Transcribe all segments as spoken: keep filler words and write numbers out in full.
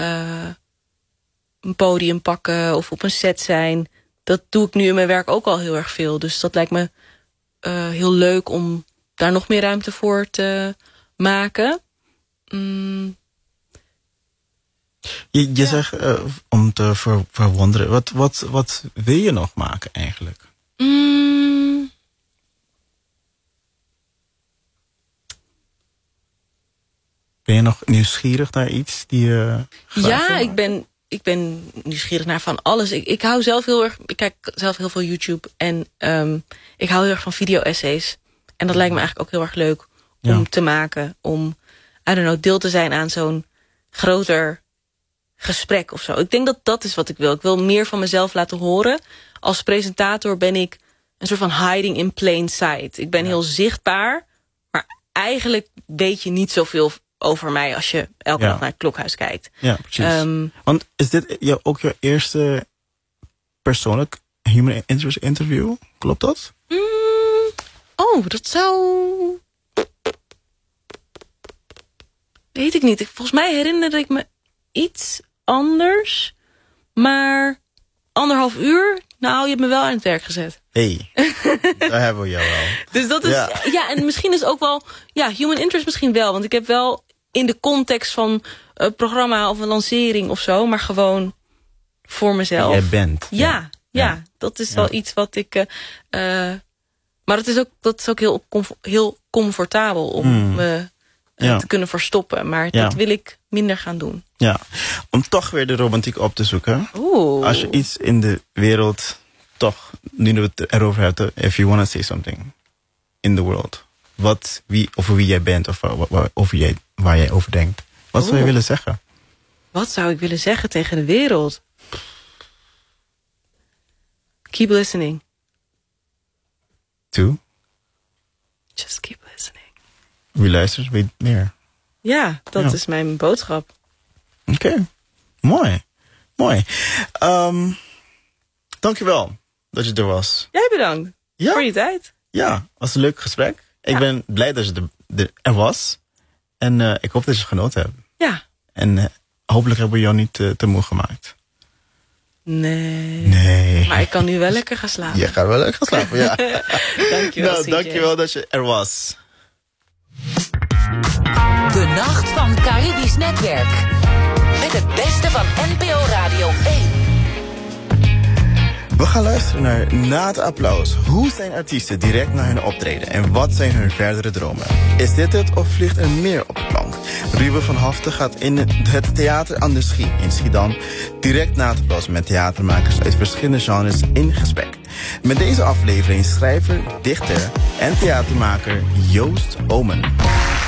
uh, een podium pakken of op een set zijn. Dat doe ik nu in mijn werk ook al heel erg veel. Dus dat lijkt me uh, heel leuk om daar nog meer ruimte voor te maken. Mm. Je, je ja. zegt uh, om te ver, verwonderen. Wat, wat, wat wil je nog maken eigenlijk? Mm. Ben je nog nieuwsgierig naar iets die je Ja, ik ben, ik ben nieuwsgierig naar van alles. Ik, ik hou zelf heel erg. Ik kijk zelf heel veel YouTube. En um, ik hou heel erg van video-essays. En dat lijkt me eigenlijk ook heel erg leuk om ja. te maken. Om, I don't know, deel te zijn aan zo'n groter gesprek of zo. Ik denk dat dat is wat ik wil. Ik wil meer van mezelf laten horen. Als presentator ben ik een soort van hiding in plain sight. Ik ben ja. heel zichtbaar. Maar eigenlijk weet je niet zoveel over mij als je elke ja. dag naar het Klokhuis kijkt. Ja, precies. Um, Want is dit jou, ook je eerste persoonlijk human interest interview? Klopt dat? Mm, oh, dat zou... Weet ik niet. Volgens mij herinnerde ik me iets anders. Maar anderhalf uur? Nou, je hebt me wel aan het werk gezet. Hé, hey, daar hebben we jou wel. Dus dat is... Ja. ja, en misschien is ook wel... Ja, human interest misschien wel. Want ik heb wel in de context van een programma of een lancering of zo... maar gewoon voor mezelf. Jij bent. Ja, ja, ja, ja. dat is ja. wel iets wat ik... Uh, uh, maar dat is ook, dat is ook heel, comf- heel comfortabel om mm. me uh, ja. te kunnen verstoppen. Maar ja. dat wil ik minder gaan doen. Ja, om toch weer de romantiek op te zoeken. Oeh. Als je iets in de wereld toch, nu we het erover hebben, if you want to say something in the world, wat, wie, over wie jij bent of waar, over jij, waar jij over denkt, wat Oeh. zou je willen zeggen? Wat zou ik willen zeggen tegen de wereld? Keep listening. To? Just keep listening. Wie luistert, weet meer. Ja, dat ja. is mijn boodschap. Oké, okay. mooi. Mooi. Um, dankjewel dat je er was. Jij bedankt ja. voor je tijd. Ja, het was een leuk gesprek. Ja. Ik ben blij dat je er, de, er was. En uh, ik hoop dat je genoten hebt. Ja. En uh, hopelijk hebben we jou niet uh, te moe gemaakt. Nee. Nee. Maar ik kan nu wel lekker gaan slapen. Je gaat wel lekker gaan slapen, ja. Dankjewel, nou, C J. dankjewel dat je er was. De Nacht van Caribisch Netwerk. Met het beste van N P O Radio één. We gaan luisteren naar Na het Applaus. Hoe zijn artiesten direct na hun optreden? En wat zijn hun verdere dromen? Is dit het of vliegt er meer op de plank? Ruben van Haften gaat in het Theater aan de Schie in Schiedam direct na het applaus met theatermakers uit verschillende genres in gesprek. Met deze aflevering schrijver, dichter en theatermaker Joost Oomen. Dank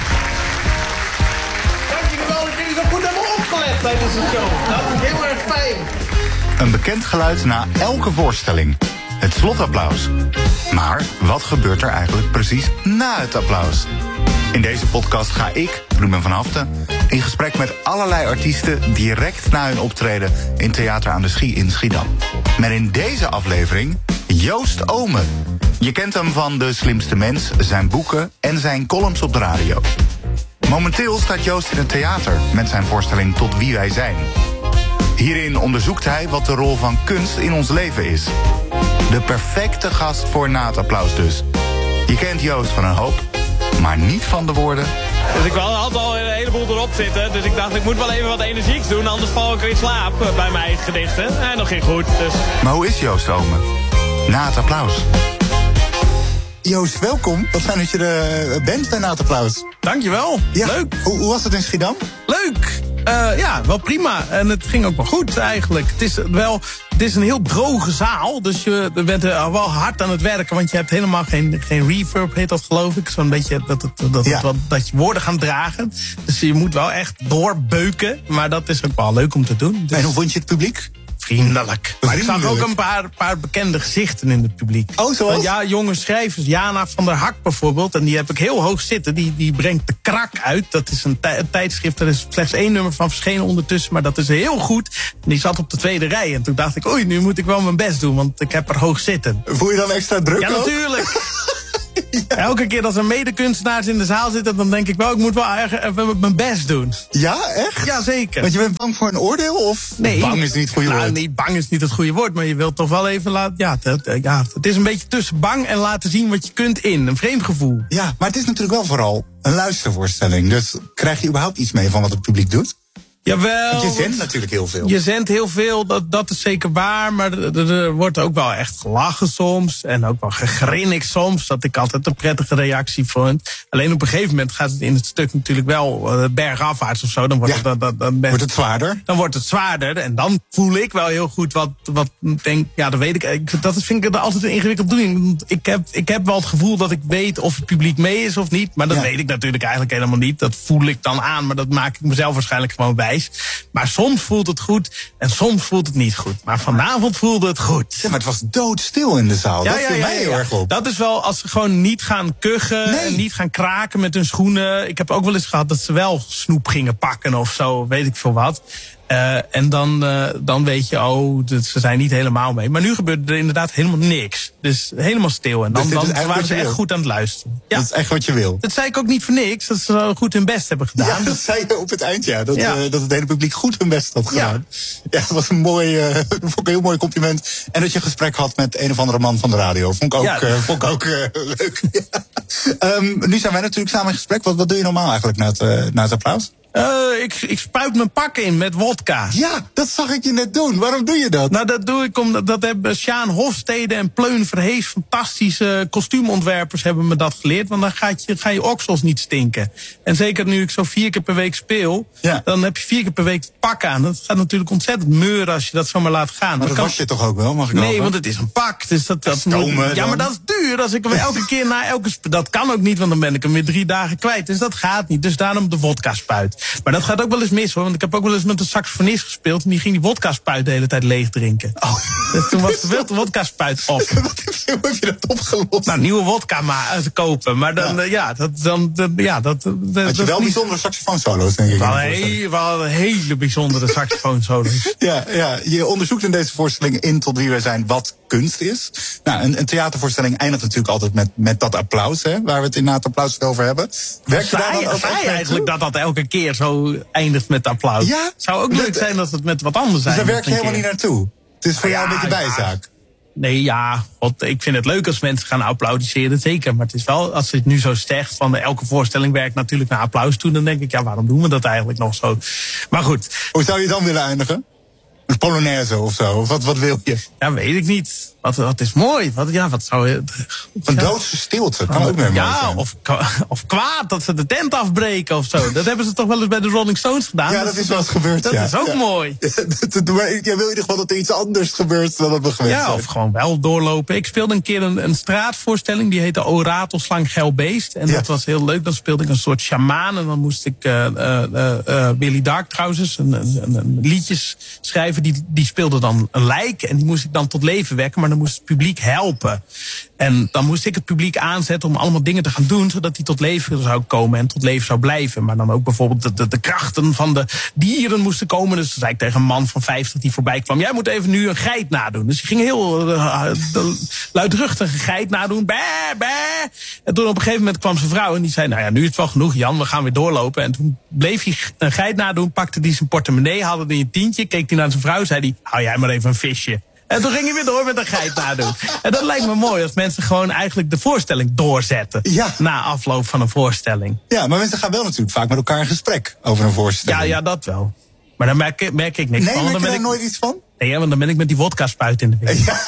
jullie wel dat jullie zo goed hebben opgelet tijdens de show. Dat is heel erg fijn. Een bekend geluid na elke voorstelling. Het slotapplaus. Maar wat gebeurt er eigenlijk precies na het applaus? In deze podcast ga ik, Ruben van Haften, in gesprek met allerlei artiesten direct na hun optreden in Theater aan de Schie in Schiedam. Met in deze aflevering Joost Oomen. Je kent hem van De Slimste Mens, zijn boeken en zijn columns op de radio. Momenteel staat Joost in het theater met zijn voorstelling Tot Wie Wij Zijn. Hierin onderzoekt hij wat de rol van kunst in ons leven is. De perfecte gast voor na het applaus dus. Je kent Joost van een hoop, maar niet van de woorden. Dus ik had al een heleboel erop zitten. Dus ik dacht, ik moet wel even wat energieks doen. Anders val ik in slaap bij mijn eigen gedichten. En dat ging goed. Dus. Maar hoe is Joost Oomen? Na het applaus. Joost, welkom. Wat fijn dat je er bent bij Na het applaus. Dankjewel. Ja. Leuk. Hoe, hoe was het in Schiedam? Leuk. Uh, ja, wel prima. En het ging ook wel goed eigenlijk. Het is wel, het is een heel droge zaal. Dus je bent er wel hard aan het werken. Want je hebt helemaal geen, geen reverb, heet dat geloof ik. Zo'n beetje dat, het, dat, ja. het, wat, dat je woorden gaan dragen. Dus je moet wel echt doorbeuken. Maar dat is ook wel leuk om te doen. Dus... En hoe vond je het publiek? Vriendelijk. Maar ik zag ook een paar, paar bekende gezichten in het publiek. Oh, zoals? Want ja, jonge schrijvers. Jana van der Hak bijvoorbeeld. En die heb ik heel hoog zitten. Die, die brengt De Krak uit. Dat is een, tij, een tijdschrift. Er is slechts één nummer van verschenen ondertussen. Maar dat is heel goed. En die zat op de tweede rij. En toen dacht ik, oei, nu moet ik wel mijn best doen. Want ik heb er hoog zitten. Voel je dan extra druk? Ja, ook? natuurlijk. Ja. Elke keer als er medekunstenaars in de zaal zitten, dan denk ik wel, ik moet wel erg even mijn best doen. Ja, echt? Ja, zeker. Want je bent bang voor een oordeel? Of nee, bang is niet het goede nou, woord? Nee, bang is niet het goede woord, maar je wilt toch wel even laten... Ja, het, ja, het is een beetje tussen bang en laten zien wat je kunt in. Een vreemd gevoel. Ja, maar het is natuurlijk wel vooral een luistervoorstelling. Dus krijg je überhaupt iets mee van wat het publiek doet? Jawel. Want je zendt natuurlijk heel veel. Je zendt heel veel, dat, dat is zeker waar. Maar er, er, er wordt ook wel echt gelachen soms. En ook wel gegrinnikt soms. Dat ik altijd een prettige reactie vond. Alleen op een gegeven moment gaat het in het stuk natuurlijk wel uh, bergafwaarts of zo. Dan wordt, ja, het, dat, dat, dat, wordt het zwaarder. Dan wordt het zwaarder. En dan voel ik wel heel goed wat, wat denk, ja, dat weet ik. ik dat vind ik altijd een ingewikkeld doen. Ik heb, ik heb wel het gevoel dat ik weet of het publiek mee is of niet. Maar dat ja. weet ik natuurlijk eigenlijk helemaal niet. Dat voel ik dan aan. Maar dat maak ik mezelf waarschijnlijk gewoon bij. Maar soms voelt het goed en soms voelt het niet goed. Maar vanavond voelde het goed. Ja, maar het was doodstil in de zaal. Ja, dat ja, viel ja, mij ja, heel ja. erg op. Dat is wel als ze gewoon niet gaan kuchen nee. en niet gaan kraken met hun schoenen. Ik heb ook wel eens gehad dat ze wel snoep gingen pakken of zo, weet ik veel wat. Uh, en dan, uh, dan weet je, oh, dat, ze zijn niet helemaal mee. Maar nu gebeurde er inderdaad helemaal niks. Dus helemaal stil. En dan, dus dan waren ze echt wil. goed aan het luisteren. Ja. Dat is echt wat je wil. Dat zei ik ook niet voor niks, dat ze goed hun best hebben gedaan. Ja, dat zei je op het eind, ja. Dat, ja. Uh, dat het hele publiek goed hun best had gedaan. Ja, ja dat was een mooi, uh, vond ik een heel mooi compliment. En dat je een gesprek had met een of andere man van de radio. Vond ik ook, ja, uh, vond ik ook uh, leuk. Ja. Um, nu zijn wij natuurlijk samen in gesprek. Wat, wat doe je normaal eigenlijk na het, uh, na het applaus? Uh, ik, ik spuit mijn pak in met wodka. Ja, dat zag ik je net doen. Waarom doe je dat? Nou, dat doe ik omdat dat hebben Sjaan Hofstede en Pleun Verhees, fantastische kostuumontwerpers, hebben me dat geleerd. Want dan gaat je, ga je oksels niet stinken. En zeker nu ik zo vier keer per week speel, ja. dan heb je vier keer per week het pak aan. Dat gaat natuurlijk ontzettend meuren als je dat zomaar laat gaan. Maar dat kan... was je toch ook wel, mag ik Nee, hopen? want het is een pak. Dus dat, dat Stomen, moet... Ja, maar dat is duur. Als ik hem elke keer na elke... Sp... Dat kan ook niet, want dan ben ik hem weer drie dagen kwijt. Dus dat gaat niet. Dus daarom de wodka spuit. Maar dat gaat ook wel eens mis, hoor. Want ik heb ook wel eens met een saxofonist gespeeld en die ging die wodka-spuit de hele tijd leeg drinken. Oh. Dus toen was de wodka-spuit op. Wat heb je, hoe heb je dat opgelost? Nou, nieuwe wodka maar te kopen. Maar dan, ja, ja dat... Dan, dan, ja, dat, dat Had je dat wel niet... bijzondere saxofoonsolo's, denk ik. We hadden, heel, we hadden hele bijzondere saxofoonsolo's. ja, ja, je onderzoekt in deze voorstelling in tot wie wij zijn wat kunst is. Nou, een, een theatervoorstelling eindigt natuurlijk altijd met, met dat applaus, hè, waar we het in na het applaus over hebben. Werk je daar dan ook Zij eigenlijk dat dat elke keer zo eindigt met applaus. Ja? Zou ook leuk zijn als het met wat anders zijn. Dus daar werk je helemaal keer. niet naartoe? Het is voor ja, jou een beetje bijzaak. Ja. Nee, ja, want ik vind het leuk als mensen gaan applaudisseren, zeker. Maar het is wel, als je het nu zo zegt, van elke voorstelling werkt natuurlijk naar applaus toe, dan denk ik, ja, waarom doen we dat eigenlijk nog zo? Maar goed. Hoe zou je dan willen eindigen? Een Polonaise of zo? Of wat, wat wil je? Ja, weet ik niet. Wat, wat is mooi? Wat, ja, wat zou je... Een doodse stilte, kan ook meer ja, zijn. Of, of kwaad, dat ze de tent afbreken of zo. Dat hebben ze toch wel eens bij de Rolling Stones gedaan? Ja, dat is wel eens gebeurd, Dat ja. is ook ja. mooi. Jij wil in ieder geval dat er iets anders gebeurt dan dat we gewend Ja, zijn. of gewoon wel doorlopen. Ik speelde een keer een, een straatvoorstelling, die heette O Ratelslang Geil Beest. En ja. dat was heel leuk. Dan speelde ik een soort sjamaan. En dan moest ik uh, uh, uh, Billy Dark trouwens, een, een, een liedjes schrijven. Die, die speelde dan een lijk. En die moest ik dan tot leven wekken. Maar dan moest het publiek helpen. En dan moest ik het publiek aanzetten om allemaal dingen te gaan doen, zodat die tot leven zou komen en tot leven zou blijven. Maar dan ook bijvoorbeeld de, de, de krachten van de dieren moesten komen. Dus dan zei ik tegen een man van vijftig die voorbij kwam, jij moet even nu een geit nadoen. Dus die ging heel uh, luidruchtig een geit nadoen. Bah, bah. En toen op een gegeven moment kwam zijn vrouw en die zei, nou ja, nu is het wel genoeg, Jan, we gaan weer doorlopen. En toen bleef hij een geit nadoen, pakte hij zijn portemonnee, haalde hij een tientje, keek hij naar zijn vrouw, zei hij, hou jij maar even een visje. En toen ging hij weer door met een geit nadoen. En dat lijkt me mooi als mensen gewoon eigenlijk de voorstelling doorzetten. Ja. Na afloop van een voorstelling. Ja, maar mensen gaan wel natuurlijk vaak met elkaar in gesprek over een voorstelling. Ja, ja, dat wel. Maar daar merk, merk ik niks nee, van. Nee, merk je daar ik... nooit iets van? Nee, want dan ben ik met die wodka-spuit in de winkel. Ja,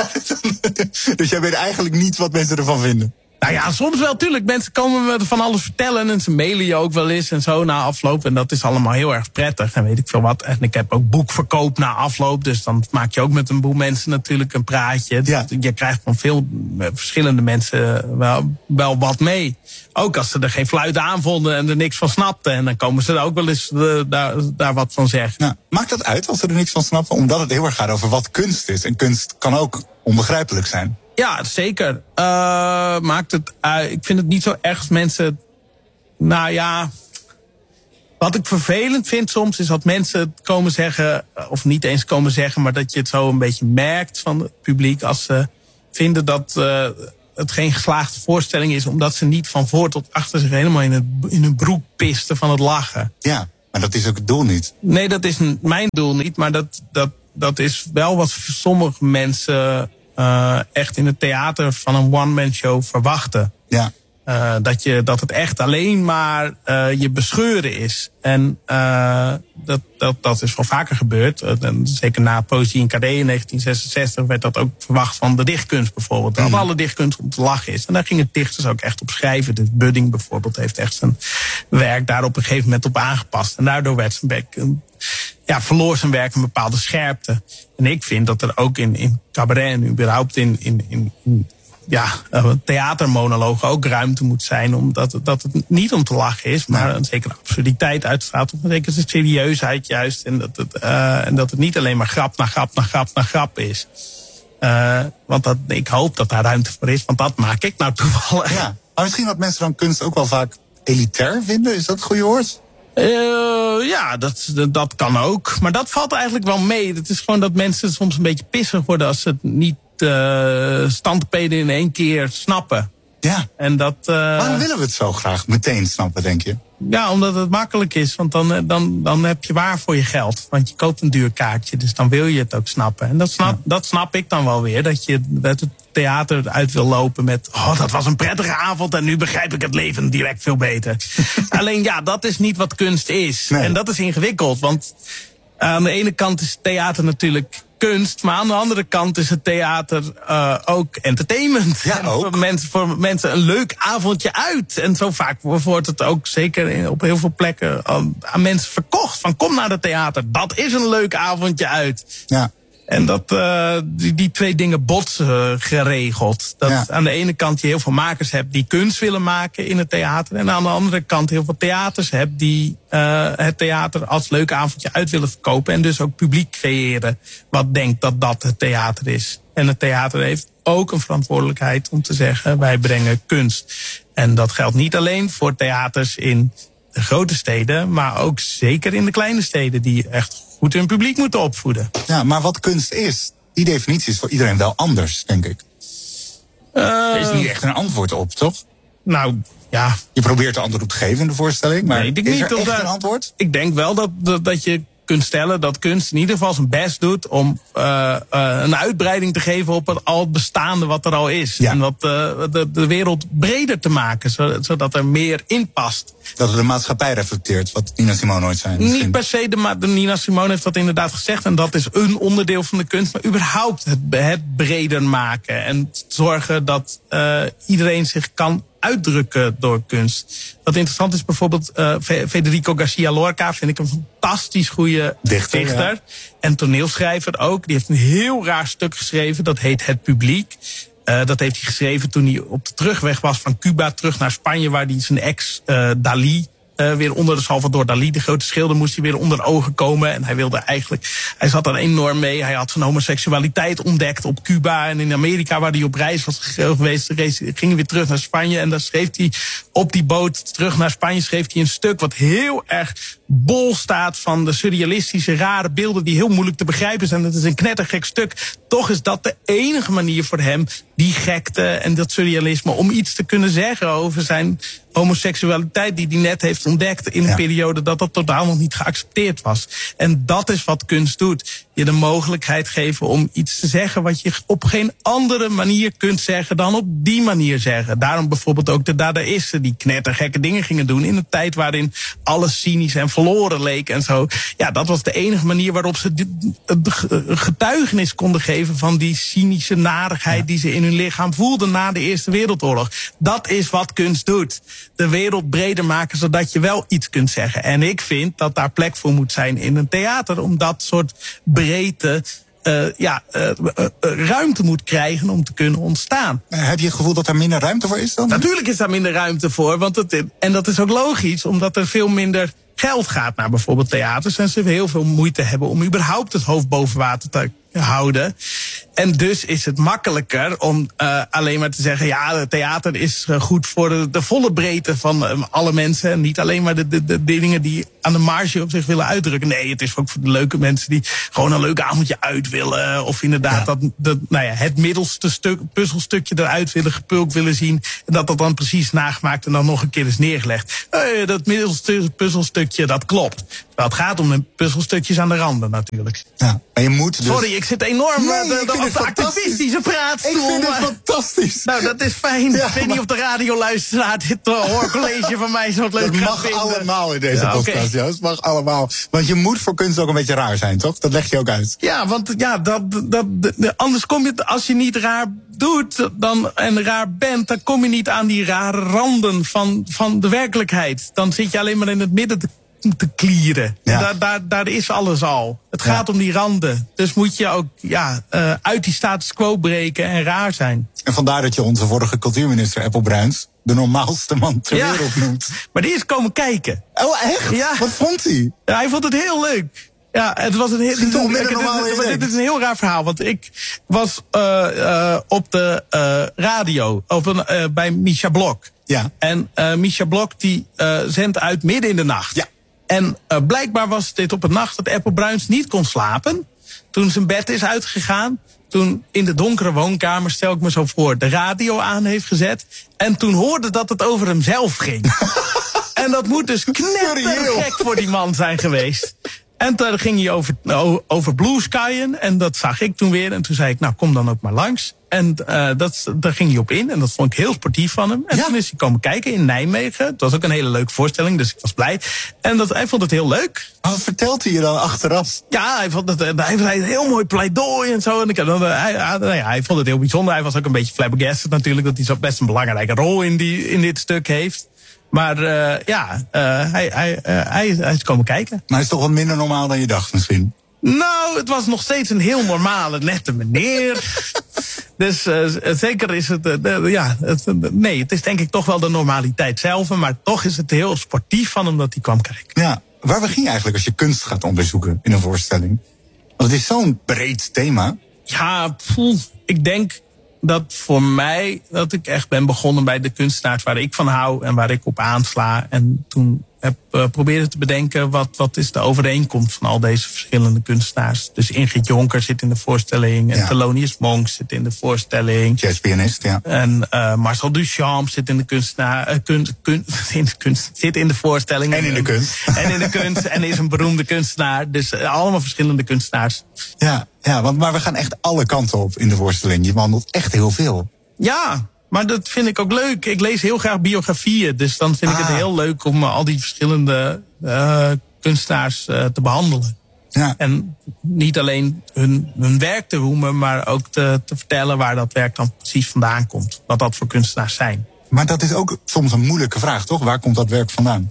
dus jij weet eigenlijk niet wat mensen ervan vinden? Nou ja, soms wel, tuurlijk. Mensen komen me van alles vertellen en ze mailen je ook wel eens en zo na afloop. En dat is allemaal heel erg prettig en weet ik veel wat. En ik heb ook boekverkoop na afloop, dus dan maak je ook met een boel mensen natuurlijk een praatje. Ja. Je krijgt van veel verschillende mensen wel, wel wat mee. Ook als ze er geen fluit aan vonden en er niks van snapten. En dan komen ze er ook wel eens uh, daar, daar wat van zeggen. Nou, maakt dat uit als ze er niks van snappen? Omdat het heel erg gaat over wat kunst is. En kunst kan ook onbegrijpelijk zijn. Ja, zeker. Uh, maakt het uit. Ik vind het niet zo erg als mensen... Nou ja... Wat ik vervelend vind soms is dat mensen komen zeggen... of niet eens komen zeggen... maar dat je het zo een beetje merkt van het publiek... als ze vinden dat... Uh, het geen geslaagde voorstelling is, omdat ze niet van voor tot achter zich helemaal in, het, in hun broek pisten van het lachen. Ja, maar dat is ook het doel niet. Nee, dat is mijn doel niet, maar dat, dat, dat is wel wat sommige mensen uh, echt in het theater van een one-man show verwachten. Ja. Uh, dat, je, dat het echt alleen maar uh, je bescheuren is. En uh, dat, dat, dat is wel vaker gebeurd. Uh, zeker na Poëzie in K D in negentien zesenzestig werd dat ook verwacht van de dichtkunst bijvoorbeeld. Dat mm. alle dichtkunst om te lachen is. En daar gingen dichters ook echt op schrijven. Dus Budding bijvoorbeeld heeft echt zijn werk daar op een gegeven moment op aangepast. En daardoor werd zijn werk, ja, verloor zijn werk een bepaalde scherpte. En ik vind dat er ook in, in cabaret en überhaupt in... in, in, in ja, theatermonologen ook ruimte moet zijn. Omdat het, dat het niet om te lachen is, maar nee. een zekere absurditeit uitstraalt. Of een zekere serieusheid juist. En dat, het, uh, en dat het niet alleen maar grap na grap na grap na grap is. Uh, want dat, ik hoop dat daar ruimte voor is, want dat maak ik nou toevallig. Ja, maar misschien dat mensen dan kunst ook wel vaak elitair vinden. Is dat het goede woord? Uh, ja, dat, dat kan ook. Maar dat valt eigenlijk wel mee. Het is gewoon dat mensen soms een beetje pissig worden als ze het niet Uh, standpeden in één keer snappen. Ja. En dat, uh, waarom willen we het zo graag meteen snappen, denk je? Ja, omdat het makkelijk is. Want dan, dan, dan heb je waar voor je geld. Want je koopt een duur kaartje, dus dan wil je het ook snappen. En dat snap, ja. dat snap ik dan wel weer. Dat je uit het theater uit wil lopen met... oh, dat was een prettige avond en nu begrijp ik het leven direct veel beter. Alleen ja, dat is niet wat kunst is. Nee. En dat is ingewikkeld, want aan de ene kant is theater natuurlijk kunst, maar aan de andere kant is het theater uh, ook entertainment. Ja, ook. Voor mensen, voor mensen een leuk avondje uit. En zo vaak wordt het ook zeker op heel veel plekken aan, aan mensen verkocht. Van kom naar het theater, dat is een leuk avondje uit. Ja. En dat uh, die, die twee dingen botsen uh, geregeld. Dat ja. aan de ene kant je heel veel makers hebt die kunst willen maken in het theater. En aan de andere kant heel veel theaters hebt die uh, het theater als leuk avondje uit willen verkopen. En dus ook publiek creëren wat denkt dat dat het theater is. En het theater heeft ook een verantwoordelijkheid om te zeggen wij brengen kunst. En dat geldt niet alleen voor theaters in de grote steden, maar ook zeker in de kleine steden die echt goed hun publiek moeten opvoeden. Ja, maar wat kunst is, die definitie is voor iedereen wel anders, denk ik. Uh, er is niet echt een antwoord op, toch? Nou, ja. Je probeert een antwoord op te geven in de voorstelling, maar nee, ik denk is er niet echt dat, een antwoord? Ik denk wel dat, dat, dat je kunt stellen dat kunst in ieder geval zijn best doet om uh, uh, een uitbreiding te geven op het al het bestaande wat er al is. Ja. En wat uh, de, de wereld breder te maken, zodat er meer in past. Dat het de maatschappij reflecteert, wat Nina Simone ooit zei. Misschien. Niet per se, de, de Nina Simone heeft dat inderdaad gezegd. En dat is een onderdeel van de kunst. Maar überhaupt het, het breder maken. En zorgen dat uh, iedereen zich kan uitdrukken door kunst. Wat interessant is bijvoorbeeld uh, Federico Garcia Lorca, vind ik een fantastisch goede dichter. dichter. Ja. En toneelschrijver ook. Die heeft een heel raar stuk geschreven, dat heet Het Publiek. Uh, dat heeft hij geschreven toen hij op de terugweg was van Cuba terug naar Spanje, waar hij zijn ex uh, Dalí Uh, weer onder de Salvador Dalí, de grote schilder, moest hij weer onder de ogen komen. En hij wilde eigenlijk, hij zat er enorm mee. Hij had zijn homoseksualiteit ontdekt op Cuba en in Amerika, waar hij op reis was geweest. Ging hij weer terug naar Spanje en dan schreef hij op die boot terug naar Spanje, schreef hij een stuk wat heel erg bol staat van de surrealistische, rare beelden die heel moeilijk te begrijpen zijn. Het is een knettergek stuk. Toch is dat de enige manier voor hem, die gekte en dat surrealisme, om iets te kunnen zeggen over zijn homoseksualiteit die hij net heeft ontdekt in een ja. periode dat dat totaal nog niet geaccepteerd was. En dat is wat kunst doet. Je de mogelijkheid geven om iets te zeggen wat je op geen andere manier kunt zeggen dan op die manier zeggen. Daarom bijvoorbeeld ook de dadaïsten die knettergekke dingen gingen doen in een tijd waarin alles cynisch en verloren leek en zo. Ja, dat was de enige manier waarop ze een getuigenis konden geven van die cynische narigheid ja. die ze in hun lichaam voelden na de Eerste Wereldoorlog. Dat is wat kunst doet. De wereld breder maken zodat je wel iets kunt zeggen. En ik vind dat daar plek voor moet zijn in een theater om dat soort breedte Uh, ja, uh, uh, uh, ruimte moet krijgen om te kunnen ontstaan. Uh, heb je het gevoel dat er minder ruimte voor is dan? Natuurlijk is daar minder ruimte voor. Want het, en dat is ook logisch, omdat er veel minder geld gaat naar bijvoorbeeld theaters. En ze heel veel moeite hebben om überhaupt het hoofd boven water te houden. En dus is het makkelijker om uh, alleen maar te zeggen, ja, het theater is uh, goed voor de, de volle breedte van uh, alle mensen. En niet alleen maar de, de, de dingen die aan de marge op zich willen uitdrukken. Nee, het is ook voor de leuke mensen die gewoon een leuk avondje uit willen. Of inderdaad ja. dat, dat nou ja, het middelste stuk, puzzelstukje eruit willen, gepulkt willen zien. En dat dat dan precies nagemaakt en dan nog een keer is neergelegd. Uh, dat middelste puzzelstukje, dat klopt. Wel, het gaat om de puzzelstukjes aan de randen natuurlijk. Ja, en je moet dus... Sorry, ik zit enorm nee, de, de, op de activistische praatstoel. Ik vind het fantastisch. Nou, dat is fijn. Ja, ik weet niet of de radioluisteraar dit uh, hoorcollege van mij zo leuk dat gaat mag vinden. allemaal in deze ja, podcast, okay. Joost. Mag allemaal. Want je moet voor kunst ook een beetje raar zijn, toch? Dat leg je ook uit. Ja, want ja, dat, dat, dat, anders kom je, als je niet raar doet dan, en raar bent, dan kom je niet aan die rare randen van, van de werkelijkheid. Dan zit je alleen maar in het midden te te klieren. Ja. Daar, daar, daar is alles al. Het gaat ja. om die randen. Dus moet je ook ja, uh, uit die status quo breken en raar zijn. En vandaar dat je onze vorige cultuurminister Eppo Bruins de normaalste man ter ja. wereld noemt. Maar die is komen kijken. Oh, echt? Ja. Wat vond hij? Ja, hij vond het heel leuk. Ja, het was een heel, dit, toch dit, dit, dit, dit is een heel raar verhaal. Want ik was uh, uh, op de uh, radio op een, uh, bij Misha Blok. Ja. En uh, Misha Blok die uh, zendt uit midden in de nacht. Ja. En uh, blijkbaar was dit op een nacht dat Eppo Bruins niet kon slapen. Toen zijn bed is uitgegaan. Toen in de donkere woonkamer, stel ik me zo voor, de radio aan heeft gezet. En toen hoorde dat het over hemzelf ging. En dat moet dus knettergek voor die man zijn geweest. En toen ging hij over, over Blue Skyen. En dat zag ik toen weer. En toen zei ik, nou kom dan ook maar langs. En uh, dat, daar ging hij op in. En dat vond ik heel sportief van hem. En ja. toen is hij komen kijken in Nijmegen. Het was ook een hele leuke voorstelling, dus ik was blij. En dat, hij vond het heel leuk. Wat vertelt hij je dan achteraf? Ja, hij vond het hij zei een heel mooi pleidooi en zo. En ik, dan, hij, hij, hij vond het heel bijzonder. Hij was ook een beetje flabbergasted natuurlijk. Dat hij zo best een belangrijke rol in, die, in dit stuk heeft. Maar uh, ja, uh, hij, hij, uh, hij, hij is komen kijken. Maar hij is toch wat minder normaal dan je dacht misschien? Nou, het was nog steeds een heel normale, nette meneer. Dus uh, zeker is het, uh, de, ja, het, nee, het is denk ik toch wel de normaliteit zelf. Maar toch is het heel sportief van hem dat hij kwam kijken. Ja, waar begin je eigenlijk als je kunst gaat onderzoeken in een voorstelling? Want het is zo'n breed thema. Ja, poeh, ik denk dat voor mij, dat ik echt ben begonnen bij de kunstenaars waar ik van hou en waar ik op aansla. En toen heb uh, proberen te bedenken wat, wat is de overeenkomst van al deze verschillende kunstenaars. Dus Ingrid Jonker zit in de voorstelling en ja. Thelonious Monk zit in de voorstelling. Jazzpianist, ja. En uh, Marcel Duchamp zit in de kunstenaar, uh, kunst, kunst, in de kunst, zit in de voorstelling. En in de kunst. En in de kunst en is een beroemde kunstenaar. Dus uh, allemaal verschillende kunstenaars. Ja, ja, want maar we gaan echt alle kanten op in de voorstelling. Je wandelt echt heel veel. Ja. Maar dat vind ik ook leuk. Ik lees heel graag biografieën. Dus dan vind ah. ik het heel leuk om al die verschillende uh, kunstenaars uh, te behandelen. Ja. En niet alleen hun, hun werk te roemen, maar ook te, te vertellen waar dat werk dan precies vandaan komt. Wat dat voor kunstenaars zijn. Maar dat is ook soms een moeilijke vraag, toch? Waar komt dat werk vandaan?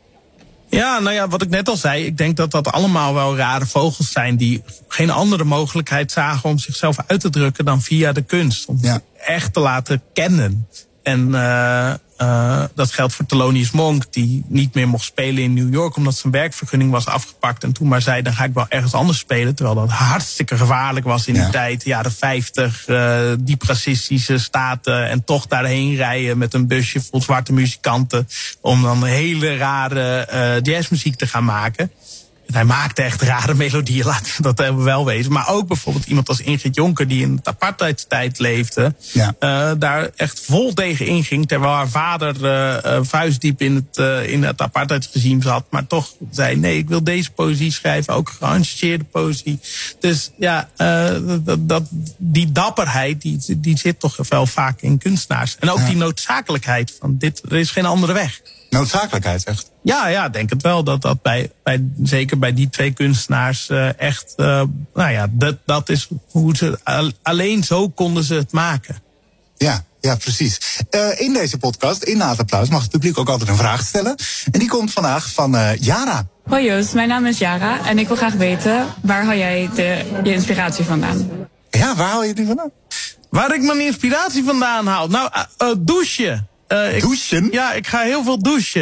Ja, nou ja, wat ik net al zei. Ik denk dat dat allemaal wel rare vogels zijn die geen andere mogelijkheid zagen om zichzelf uit te drukken dan via de kunst. Om ja. echt te laten kennen. En uh, uh, dat geldt voor Thelonious Monk, die niet meer mocht spelen in New York omdat zijn werkvergunning was afgepakt. En toen maar zei, dan ga ik wel ergens anders spelen. Terwijl dat hartstikke gevaarlijk was in die ja. tijd. De jaren vijftig, uh, diep racistische staten. En toch daarheen rijden met een busje vol zwarte muzikanten. Om dan hele rare uh, jazzmuziek te gaan maken. En hij maakte echt rare melodieën, laten we dat hebben wel wezen. Maar ook bijvoorbeeld iemand als Ingrid Jonker, die in de apartheidstijd leefde. Ja. Uh, daar echt vol tegen inging. Terwijl haar vader uh, uh, vuistdiep in het, uh, in het apartheidsregime zat. Maar toch zei, nee, ik wil deze poëzie schrijven. Ook gearrangeerde poëzie. Dus ja, uh, dat, dat, die dapperheid, die, die zit toch wel vaak in kunstenaars. En ook ja. die noodzakelijkheid van dit, er is geen andere weg. Noodzakelijkheid, echt? Ja, ja, denk het wel. Dat dat bij, bij zeker bij die twee kunstenaars uh, echt, uh, nou ja, dat, dat is hoe ze, alleen zo konden ze het maken. Ja, ja, precies. Uh, in deze podcast, in Na het Applaus, mag het publiek ook altijd een vraag stellen. En die komt vandaag van uh, Yara. Hoi Joost, mijn naam is Yara en ik wil graag weten, waar haal jij de, je inspiratie vandaan? Ja, waar haal je die vandaan? Waar ik mijn inspiratie vandaan haal? Nou, uh, uh, douchen. Uh, ik, douchen? Ja, ik ga heel veel douchen.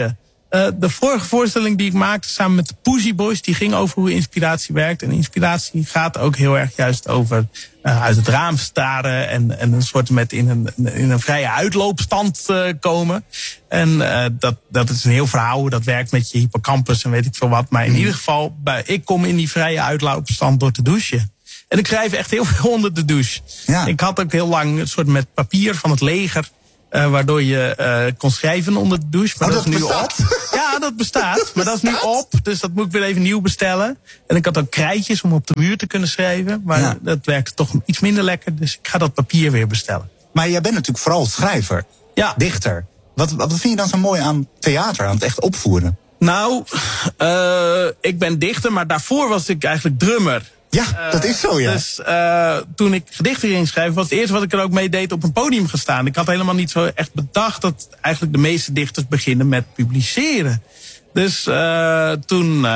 Uh, de vorige voorstelling die ik maakte samen met de Pussy Boys, die ging over hoe inspiratie werkt. En inspiratie gaat ook heel erg juist over uh, uit het raam staren en, en een soort met in een, in een vrije uitloopstand uh, komen. En uh, dat, dat is een heel verhaal hoe dat werkt met je hippocampus en weet ik veel wat. Maar in mm. ieder geval, bij, ik kom in die vrije uitloopstand door te douchen. En ik schrijf echt heel veel onder de douche. Ja. Ik had ook heel lang een soort met papier van het leger. Uh, waardoor je uh, kon schrijven onder de douche. Maar oh, dat, dat is nu bestaat? op. Ja, dat bestaat. Maar dat is nu op. Dus dat moet ik weer even nieuw bestellen. En ik had ook krijtjes om op de muur te kunnen schrijven. Maar ja. dat werkte toch iets minder lekker. Dus ik ga dat papier weer bestellen. Maar jij bent natuurlijk vooral schrijver. Ja. Dichter. Wat, wat vind je dan zo mooi aan theater, aan het echt opvoeren? Nou, uh, ik ben dichter, maar daarvoor was ik eigenlijk drummer. Ja, uh, dat is zo, ja. Dus uh, toen ik gedichten ging schrijven, was het eerste wat ik er ook mee deed op een podium gestaan. Ik had helemaal niet zo echt bedacht dat eigenlijk de meeste dichters beginnen met publiceren. Dus uh, toen uh,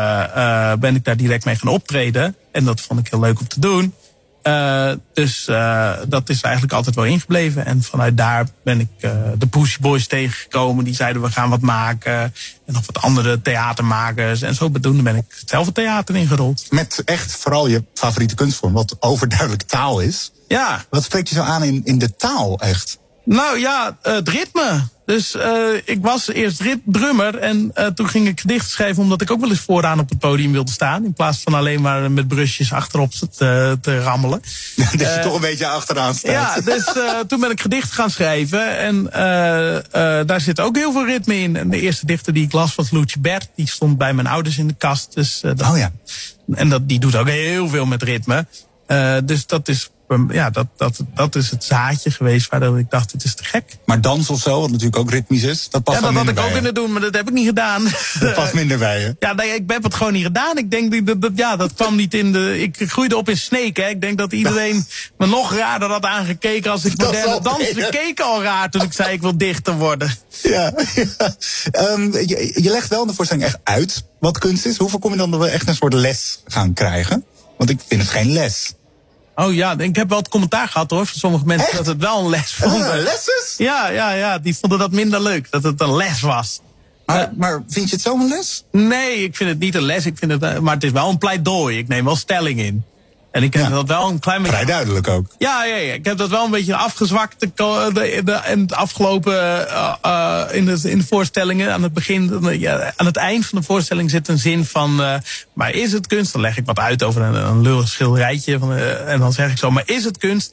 uh, ben ik daar direct mee gaan optreden. En dat vond ik heel leuk om te doen. Uh, dus uh, dat is eigenlijk altijd wel ingebleven. En vanuit daar ben ik uh, de Pussy Boys tegengekomen. Die zeiden we gaan wat maken. En nog wat andere theatermakers. En zo bedoelde ben ik zelf het theater ingerold. Met echt vooral je favoriete kunstvorm. Wat overduidelijk taal is. Ja. Wat spreekt je zo aan in, in de taal echt? Nou ja, uh, het ritme. Dus uh, ik was eerst rit- drummer en uh, toen ging ik gedichten schrijven omdat ik ook wel eens vooraan op het podium wilde staan. In plaats van alleen maar met brusjes achterop te, te rammelen. Dat je uh, toch een beetje achteraan staat. Ja, dus uh, toen ben ik gedichten gaan schrijven en uh, uh, daar zit ook heel veel ritme in. En de eerste dichter die ik las was Loetje Bert. Die stond bij mijn ouders in de kast. Dus, uh, dat, oh ja. En dat, die doet ook heel veel met ritme. Uh, dus dat is... Ja, dat, dat, dat is het zaadje geweest waardoor ik dacht, het is te gek. Maar dans of zo, wat natuurlijk ook ritmisch is, dat past ja, dat minder had ik ook bij kunnen doen, maar dat heb ik niet gedaan. Dat past minder bij je. Ja, nee, ik heb het gewoon niet gedaan. Ik denk, dat, dat, ja, dat kwam niet in de... Ik groeide op in Sneek, hè. Ik denk dat iedereen me nog raarder had aangekeken als ik moderne dans. Ze keken al raar toen ik zei, ik wil dichter worden. Ja, ja. Um, je, je legt wel in de voorstelling echt uit wat kunst is. Hoe voorkom je dan dat we echt een soort les gaan krijgen? Want ik vind het geen les. Oh ja, ik heb wel het commentaar gehad hoor, van sommige mensen. Echt? Dat het wel een les vonden. Een les is? Ja, ja, ja, die vonden dat minder leuk, dat het een les was. Maar, uh, maar vind je het zo een les? Nee, ik vind het niet een les, ik vind het, maar het is wel een pleidooi. Ik neem wel stelling in. En ik heb ja, dat wel een klein beetje... Vrij duidelijk ook. Ja, ja, ja, ik heb dat wel een beetje afgezwakt de, de, de, in het afgelopen... Uh, uh, in, de, in de voorstellingen, aan het begin... Ja, aan het eind van de voorstelling zit een zin van... Uh, maar is het kunst? Dan leg ik wat uit over een, een lullig schilderijtje. Van, uh, en dan zeg ik zo, maar is het kunst?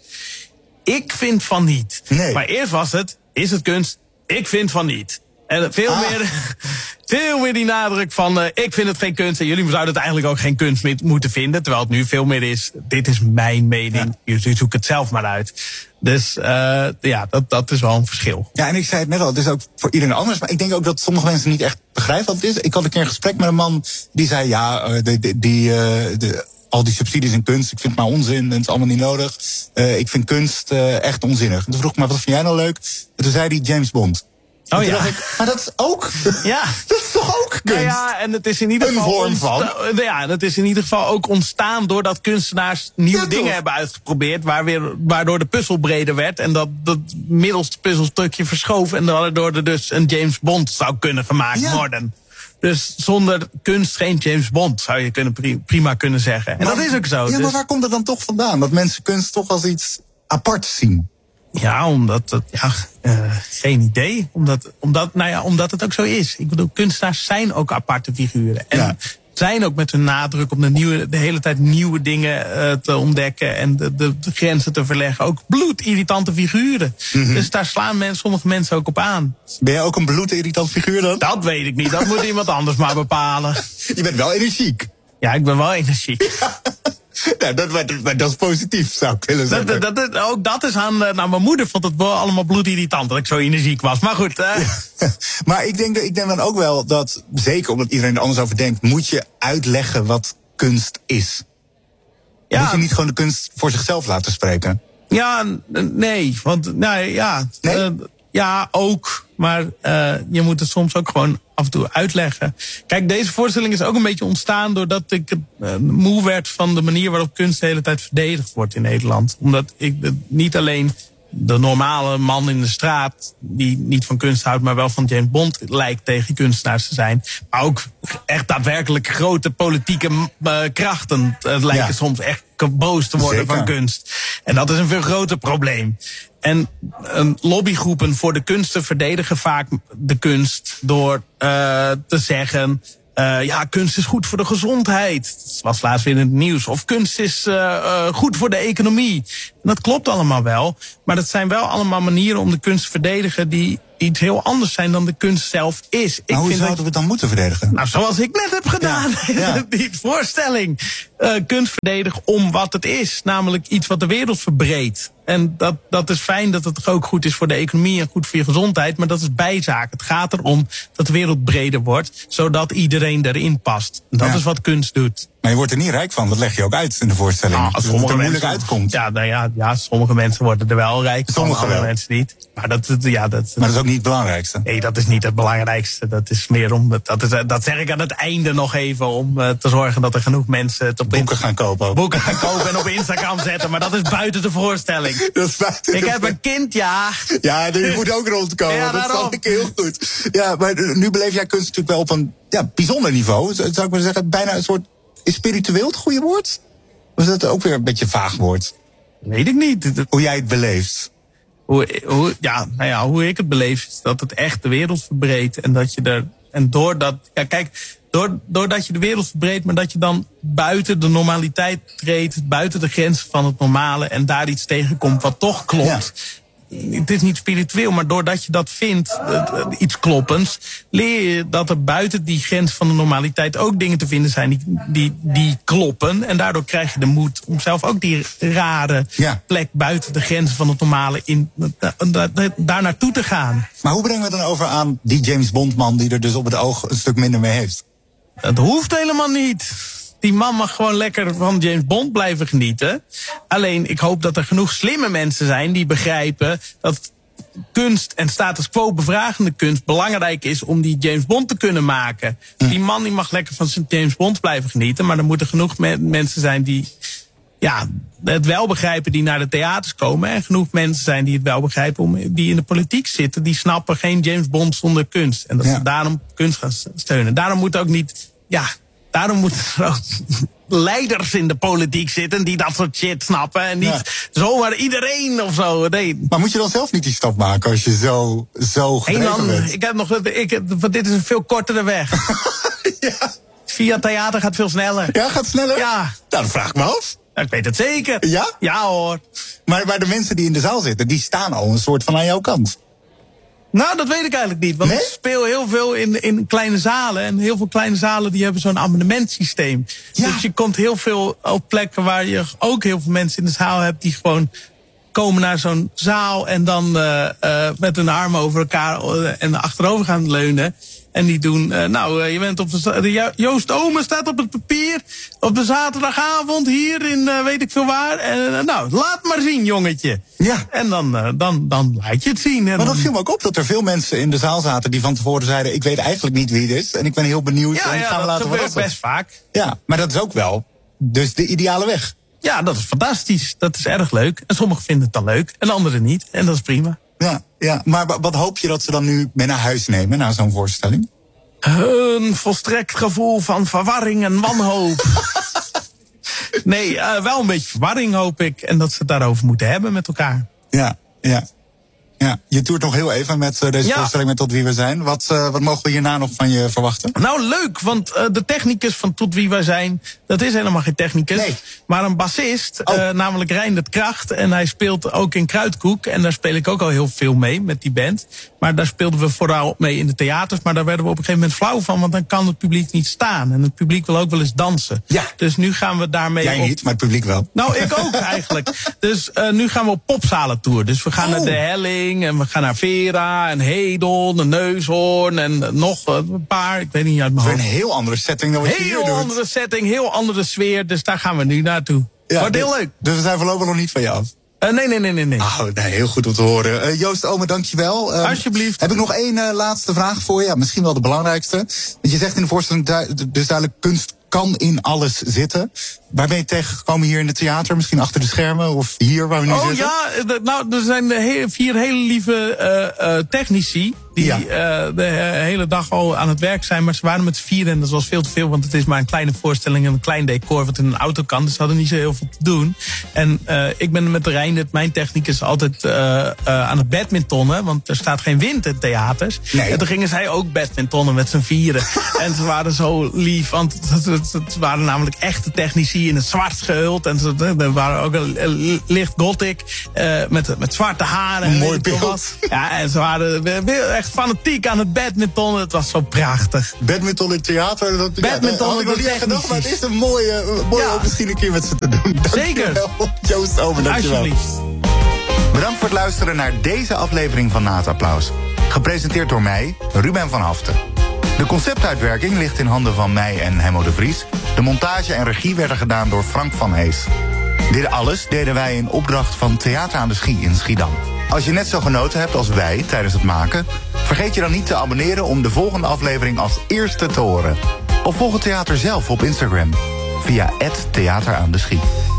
Ik vind van niet. Nee. Maar eerst was het, is het kunst? Ik vind van niet. En veel, ah. meer, veel meer die nadruk van, uh, ik vind het geen kunst. En jullie zouden het eigenlijk ook geen kunst meer moeten vinden. Terwijl het nu veel meer is, dit is mijn mening. Ja. Jullie zoeken het zelf maar uit. Dus uh, ja, dat, dat is wel een verschil. Ja, en ik zei het net al, het is ook voor iedereen anders. Maar ik denk ook dat sommige mensen niet echt begrijpen wat het is. Ik had een keer een gesprek met een man die zei, ja, uh, die... die, die uh, de, al die subsidies in kunst, ik vind het maar onzin en het is allemaal niet nodig. Uh, ik vind kunst uh, echt onzinnig. En toen vroeg ik me, wat vind jij nou leuk? En toen zei hij James Bond. Oh ja. Ik, maar dat is ook. Ja. Dat is toch ook kunst? Nou ja, en het is in ieder een geval. vorm van. Ja, dat is in ieder geval ook ontstaan doordat kunstenaars nieuwe ja, dingen hebben uitgeprobeerd. Waar weer, waardoor de puzzel breder werd. En dat dat middelste puzzelstukje verschoof. En waardoor er dus een James Bond zou kunnen gemaakt ja. worden. Dus zonder kunst geen James Bond, zou je kunnen prima kunnen zeggen. En maar, dat is ook zo. Ja, dus. Maar waar komt het dan toch vandaan? Dat mensen kunst toch als iets apart zien? Ja, omdat het, ja, uh, geen idee. Omdat, omdat, nou ja, omdat het ook zo is. Ik bedoel, kunstenaars zijn ook aparte figuren. En ja. zijn ook met hun nadruk om de, nieuwe, de hele tijd nieuwe dingen uh, te ontdekken. En de, de, de grenzen te verleggen. Ook bloedirritante figuren. Mm-hmm. Dus daar slaan mensen, sommige mensen ook op aan. Ben jij ook een bloedirritant figuur dan? Dat weet ik niet. Dat moet iemand anders maar bepalen. Je bent wel energiek. Ja, ik ben wel energiek. Ja. Nou, dat, dat, dat is positief, zou ik willen zeggen. Dat, dat, ook dat is aan... Nou, mijn moeder vond het wel allemaal bloedirritant dat ik zo energiek was. Maar goed. Uh. Ja. Maar ik denk, ik denk dan ook wel dat, zeker omdat iedereen er anders over denkt, moet je uitleggen wat kunst is. Ja. Moet je niet gewoon de kunst voor zichzelf laten spreken? Ja, nee. Want, nou ja... Nee? Uh, ja, ook. Maar uh, je moet het soms ook gewoon af en toe uitleggen. Kijk, deze voorstelling is ook een beetje ontstaan doordat ik uh, moe werd van de manier waarop kunst de hele tijd verdedigd wordt in Nederland. Omdat ik uh, niet alleen de normale man in de straat, die niet van kunst houdt, maar wel van James Bond, lijkt tegen kunstenaars te zijn. Maar ook echt daadwerkelijk grote politieke uh, krachten uh, lijken ja. soms echt boos te worden Zeker. van kunst. En dat is een veel groter probleem. En uh, lobbygroepen voor de kunsten verdedigen vaak de kunst door uh, te zeggen, Uh, ja, kunst is goed voor de gezondheid. Dat was laatst weer in het nieuws. Of kunst is uh, uh, goed voor de economie. En dat klopt allemaal wel. Maar dat zijn wel allemaal manieren om de kunst te verdedigen die iets heel anders zijn dan de kunst zelf is. Maar ik hoe vind zouden we het dan moeten verdedigen? Nou, zoals ik net heb gedaan. Ja, ja. Die voorstelling. Uh, kunst verdedigen om wat het is. Namelijk iets wat de wereld verbreedt. En dat, dat is fijn dat het ook goed is voor de economie en goed voor je gezondheid. Maar dat is bijzaak. Het gaat erom dat de wereld breder wordt. Zodat iedereen erin past. En dat ja. is wat kunst doet. Maar je wordt er niet rijk van. Dat leg je ook uit in de voorstelling. Ah, dat het er moeilijk uitkomt. Ja, nou ja, ja, sommige mensen worden er wel rijk van. Sommige andere wel. mensen niet. Maar dat, ja, dat, maar dat is ook niet het belangrijkste. Nee, dat is niet het belangrijkste. Dat is meer om. Dat, is, dat zeg ik aan het einde nog even. Om uh, te zorgen dat er genoeg mensen het op boeken gaan kopen. Ook. Boeken gaan kopen en op Instagram zetten. Maar dat is buiten de voorstelling. Dat is buiten ik de heb een kind, ja. Ja, die moet ook rondkomen. Ja, dat snap ik heel goed. Ja, maar nu beleef jij kunst natuurlijk wel op een ja, bijzonder niveau. Zou ik maar zeggen, bijna een soort. Is spiritueel het goede woord? Of is dat ook weer een beetje een vaag woord? Weet ik niet. Hoe jij het beleeft. Hoe, hoe, ja, nou ja, hoe ik het beleef is dat het echt de wereld verbreedt. En dat je er. En doordat. Ja, kijk. Door, doordat je de wereld verbreedt, maar dat je dan buiten de normaliteit treedt. Buiten de grenzen van het normale. En daar iets tegenkomt wat toch klopt. Ja. Het is niet spiritueel, maar doordat je dat vindt, iets kloppends, leer je dat er buiten die grens van de normaliteit ook dingen te vinden zijn die, die, die kloppen. En daardoor krijg je de moed om zelf ook die rare ja. plek buiten de grenzen van het normale in, daar naartoe te gaan. Maar hoe brengen we het dan over aan die James Bond man die er dus op het oog een stuk minder mee heeft? Dat hoeft helemaal niet. Die man mag gewoon lekker van James Bond blijven genieten. Alleen, ik hoop dat er genoeg slimme mensen zijn die begrijpen dat kunst en status quo bevragende kunst belangrijk is om die James Bond te kunnen maken. Hm. Die man die mag lekker van zijn James Bond blijven genieten, maar er moeten genoeg me- mensen zijn die ja, het wel begrijpen, die naar de theaters komen. En genoeg mensen zijn die het wel begrijpen, om, die in de politiek zitten, die snappen geen James Bond zonder kunst. En dat ja. ze daarom kunst gaan steunen. Daarom moet ook niet, ja, daarom moeten er ook leiders in de politiek zitten die dat soort shit snappen. En niet ja. zomaar iedereen of zo. Nee. Maar moet je dan zelf niet die stap maken als je zo, zo gedreven dan, bent? Ik heb nog, ik, dit is een veel kortere weg. ja. Via theater gaat veel sneller. Ja, gaat sneller? Ja. Nou, dan vraag ik me af. Ik weet het zeker. Ja? Ja hoor. Maar, maar de mensen die in de zaal zitten, die staan al een soort van aan jouw kant. Nou, dat weet ik eigenlijk niet. Want nee? ik speel heel veel in, in kleine zalen. En heel veel kleine zalen die hebben zo'n abonnementsysteem. Ja. Dus je komt heel veel op plekken waar je ook heel veel mensen in de zaal hebt die gewoon komen naar zo'n zaal en dan uh, uh, met hun armen over elkaar uh, en achterover gaan leunen. En die doen, uh, nou, uh, je bent op de, de Joost Omen staat op het papier op de zaterdagavond hier in uh, weet ik veel waar. En uh, nou, laat maar zien, jongetje. Ja. En dan, uh, dan, dan laat je het zien. En maar dat dan... viel me ook op dat er veel mensen in de zaal zaten die van tevoren zeiden, ik weet eigenlijk niet wie het is. En ik ben heel benieuwd. Ja, en ja, gaan we dat laten gebeurt best vaak. Ja, maar dat is ook wel dus de ideale weg. Ja, dat is fantastisch. Dat is erg leuk. En sommigen vinden het dan leuk en anderen niet. En dat is prima. Ja, ja. Maar wat hoop je dat ze dan nu mee naar huis nemen na zo'n voorstelling? Een volstrekt gevoel van verwarring en wanhoop. nee, uh, wel een beetje verwarring hoop ik. En dat ze het daarover moeten hebben met elkaar. Ja, ja. Ja, je toert nog heel even met uh, deze ja. voorstelling met Tot Wie We Zijn. Wat, uh, wat mogen we hierna nog van je verwachten? Nou, leuk, want uh, de technicus van Tot Wie We Zijn, dat is helemaal geen technicus. Nee. Maar een bassist, oh. uh, namelijk Reindert Kracht. En hij speelt ook in Kruidkoek. En daar speel ik ook al heel veel mee met die band. Maar daar speelden we vooral mee in de theaters. Maar daar werden we op een gegeven moment flauw van, want dan kan het publiek niet staan. En het publiek wil ook wel eens dansen. Ja. Dus nu gaan we daarmee Jij op... niet, maar het publiek wel. Nou, ik ook eigenlijk. Dus uh, nu gaan we op popzalen tour. Dus we gaan oh. naar de Helling en we gaan naar Vera en Hedel, de Neushoorn en nog een paar. Ik weet niet uit mijn hoofd. Een heel andere setting dan wat je hier doet. Heel andere setting, heel andere sfeer. Dus daar gaan we nu naartoe. Ja, wordt heel dus, leuk. Dus we zijn voorlopig nog niet van je af? Uh, nee, nee, nee, nee. nee. Oh, nee, heel goed om te horen. Uh, Joost Omen, dankjewel. Um, Alsjeblieft. Heb ik nog één uh, laatste vraag voor je? Ja, misschien wel de belangrijkste. Want je zegt in de voorstelling du- dus duidelijk kunst kan in alles zitten. Waar ben je tegengekomen hier in het theater? Misschien achter de schermen of hier waar we nu oh, zitten? Oh ja, nou, er zijn he- vier hele lieve uh, uh, technici... die ja. uh, de hele dag al aan het werk zijn. Maar ze waren met z'n vieren en dat was veel te veel... want het is maar een kleine voorstelling en een klein decor... wat in een auto kan, dus ze hadden niet zo heel veel te doen. En uh, ik ben met Reindert, mijn technicus, altijd uh, uh, aan het badmintonnen... want er staat geen wind in theaters. Nee. En toen gingen zij ook badmintonnen met z'n vieren. En ze waren zo lief, want het, het, het waren namelijk echte technici... in het zwart gehuld. En ze, er waren ook een licht gothic uh, met, met zwarte haren. Een mooi beeld. Ja, en ze waren echt fanatiek aan het badminton. Het was zo prachtig. Badminton in theater. Dat, badminton ja, had ik nog niet gedacht, maar het is een mooie, mooie ja. om misschien een keer met ze te doen. Zeker. Dankjewel, Joost Omen, dankjewel. Alsjeblieft. Bedankt voor het luisteren naar deze aflevering van Na het Applaus. Gepresenteerd door mij, Ruben van Haften. De conceptuitwerking ligt in handen van mij en Hemmo de Vries. De montage en regie werden gedaan door Frank van Hees. Dit alles deden wij in opdracht van Theater aan de Schie in Schiedam. Als je net zo genoten hebt als wij tijdens het maken... vergeet je dan niet te abonneren om de volgende aflevering als eerste te horen. Of volg het theater zelf op Instagram via at Theater aan de Schie.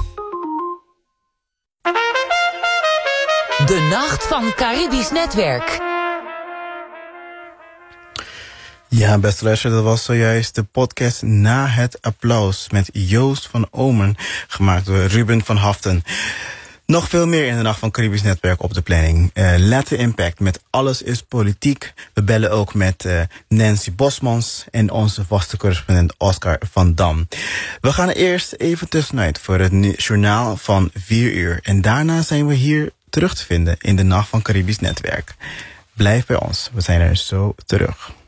De Nacht van Caribisch Netwerk. Ja, beste luisteraars, dat was zojuist de podcast Na het Applaus met Joost van Omen, gemaakt door Ruben van Haften. Nog veel meer in de Nacht van Caribisch Netwerk op de planning. Uh, Let the Impact met Alles is Politiek. We bellen ook met uh, Nancy Bosmans en onze vaste correspondent Oscar van Dam. We gaan eerst even tussenuit voor het journaal van vier uur. En daarna zijn we hier terug te vinden in de Nacht van Caribisch Netwerk. Blijf bij ons, we zijn er zo terug.